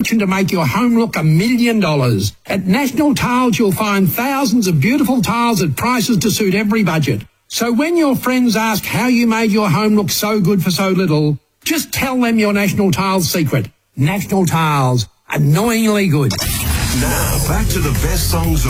collection to make your home look $1 million. At National Tiles, you'll find thousands of beautiful tiles at prices to suit every budget. So when your friends ask how you made your home look so good for so little, just tell them your National Tiles secret. National Tiles, annoyingly good. Now, back to the best songs of